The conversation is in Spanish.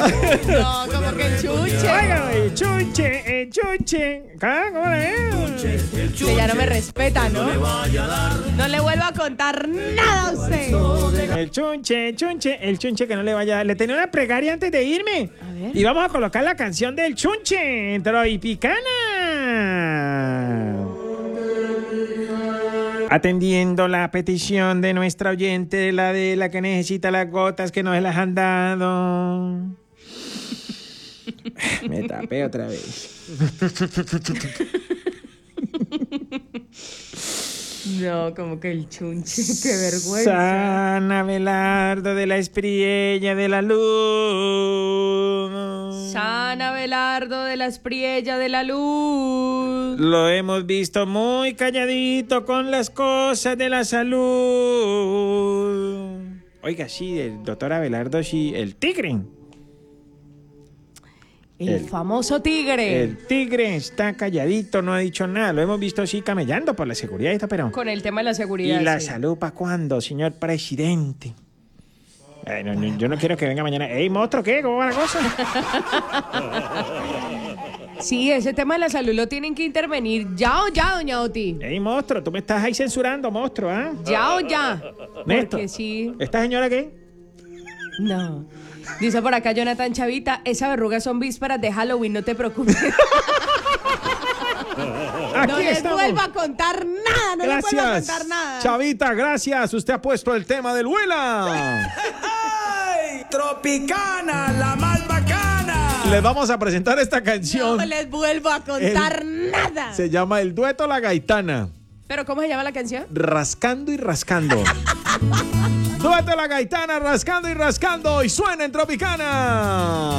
No, como que el chunche. Oiga, el chunche, el chunche. ¿Cómo le es? Usted ya no me respeta, ¿no? No le vuelvo a contar nada a usted. El chunche que no le vaya a dar. Le tenía una plegaria antes de irme. A ver. Y vamos a colocar la canción del chunche, Tropicana. Atendiendo la petición de nuestra oyente, la de la que necesita las gotas que no se las han dado. Me tapé otra vez. No, como que el chunche, qué vergüenza. San Abelardo de la Espriella de la Luz. San Abelardo de la Espriella de la Luz. Lo hemos visto muy calladito con las cosas de la salud. Oiga, sí, el doctor Abelardo, sí, el tigre. El famoso tigre. El tigre está calladito, no ha dicho nada. Lo hemos visto sí camellando por la seguridad y todo, pero... Con el tema de la seguridad. ¿Y la sí. salud para cuándo, señor presidente? Yo no quiero que venga mañana. ¡Ey, monstruo, qué! ¿Cómo va la cosa? Sí, ese tema de la salud lo tienen que intervenir ya o ya, doña Oti. ¡Ey, monstruo! Tú me estás ahí censurando, monstruo, ¿ah? Ya o ya. Néstor, Porque sí. ¿esta señora qué? No. Dice por acá Jonathan Chavita, esas verrugas son vísperas de Halloween, no te preocupes. No les estamos. vuelvo a contar nada, no les vuelvo a contar nada. Chavita, gracias. Usted ha puesto el tema del Huela. ¡Ay! Tropicana, la más bacana. Les vamos a presentar esta canción. No les vuelvo a contar nada. Se llama El Dueto La Gaitana. ¿Pero cómo se llama la canción? Rascando y rascando. Dueto La Gaitana, rascando y rascando. Y suena en Tropicana.